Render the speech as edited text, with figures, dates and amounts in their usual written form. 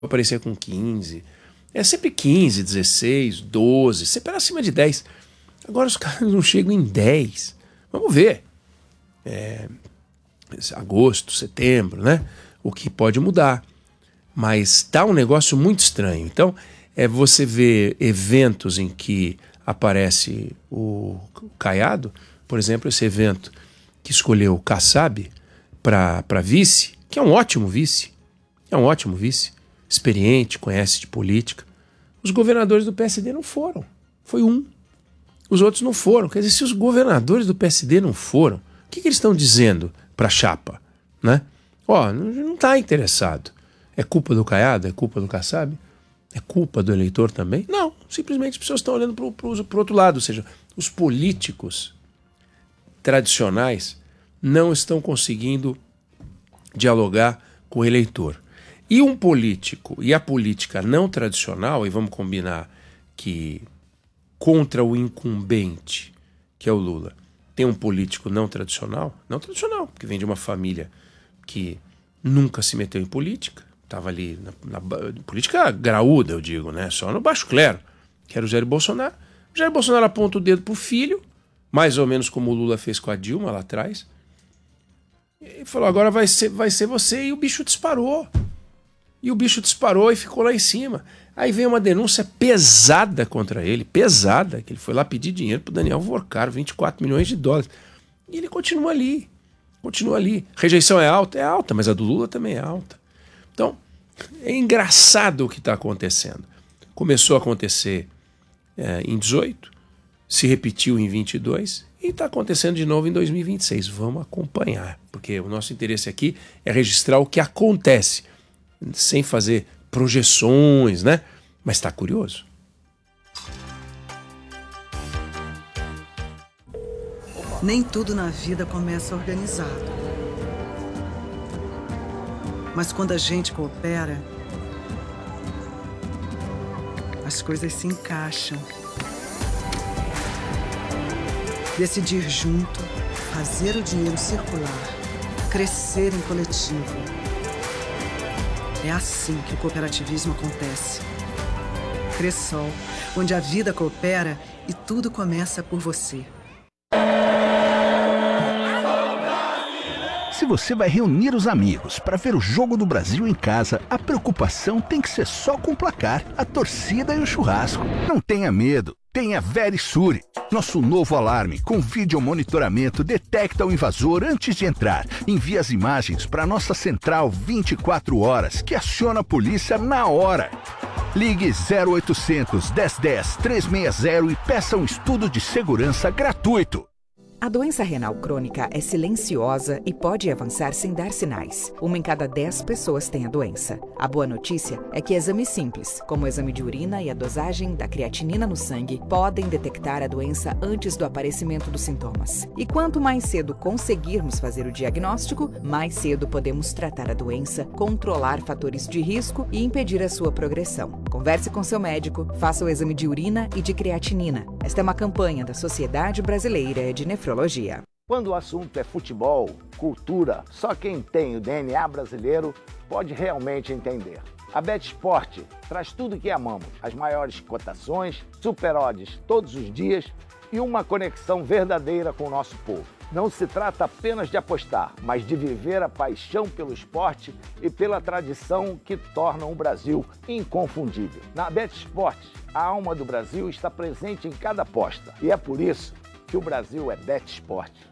aparecia com 15. É sempre 15, 16, 12, sempre era acima de 10. Agora os caras não chegam em 10. Vamos ver. Agosto, setembro, né? O que pode mudar. Mas tá um negócio muito estranho. Então, você vê eventos em que aparece o Caiado, por exemplo, esse evento que escolheu o Kassab para vice, que é um ótimo vice. É um ótimo vice. Experiente, conhece de política. Os governadores do PSD não foram. Foi um. Os outros não foram. Quer dizer, se os governadores do PSD não foram, o que eles estão dizendo para a chapa? Né? Não está interessado. É culpa do Caiado? É culpa do Kassab? É culpa do eleitor também? Não. Simplesmente as pessoas estão olhando para o outro lado. Ou seja, os políticos tradicionais não estão conseguindo dialogar com o eleitor. E um político e a política não tradicional, e vamos combinar que contra o incumbente, que é o Lula, tem um político não tradicional, que vem de uma família que nunca se meteu em política, estava ali na política graúda, eu digo, né? Só no baixo clero, que era o Jair Bolsonaro. O Jair Bolsonaro aponta o dedo para o filho, mais ou menos como o Lula fez com a Dilma lá atrás, e falou, agora vai ser você, e o bicho disparou. E o bicho disparou e ficou lá em cima. Aí veio uma denúncia pesada contra ele, pesada, que ele foi lá pedir dinheiro para o Daniel Vorcaro, 24 milhões de dólares. E ele continua ali. Rejeição é alta, mas a do Lula também é alta. Então, é engraçado o que está acontecendo. Começou a acontecer em 18, se repetiu em 22 e está acontecendo de novo em 2026. Vamos acompanhar, porque o nosso interesse aqui é registrar o que acontece, sem fazer projeções, né? Mas está curioso. Nem tudo na vida começa organizado. Mas quando a gente coopera, as coisas se encaixam. Decidir junto, fazer o dinheiro circular, crescer em coletivo. É assim que o cooperativismo acontece. Cressol, onde a vida coopera e tudo começa por você. Se você vai reunir os amigos para ver o Jogo do Brasil em casa, a preocupação tem que ser só com o placar, a torcida e o churrasco. Não tenha medo, tenha Verisure. Nosso novo alarme com vídeo monitoramento detecta o invasor antes de entrar. Envia as imagens para nossa central 24 horas, que aciona a polícia na hora. Ligue 0800 1010 360 e peça um estudo de segurança gratuito. A doença renal crônica é silenciosa e pode avançar sem dar sinais. 1 em cada 10 pessoas tem a doença. A boa notícia é que exames simples, como o exame de urina e a dosagem da creatinina no sangue, podem detectar a doença antes do aparecimento dos sintomas. E quanto mais cedo conseguirmos fazer o diagnóstico, mais cedo podemos tratar a doença, controlar fatores de risco e impedir a sua progressão. Converse com seu médico, faça o exame de urina e de creatinina. Esta é uma campanha da Sociedade Brasileira de Nefrologia. Quando o assunto é futebol, cultura, só quem tem o DNA brasileiro pode realmente entender. A BetSport traz tudo o que amamos, as maiores cotações, super odds todos os dias e uma conexão verdadeira com o nosso povo. Não se trata apenas de apostar, mas de viver a paixão pelo esporte e pela tradição que tornam o Brasil inconfundível. Na BetSport, a alma do Brasil está presente em cada aposta e é por isso que o Brasil é BetSport.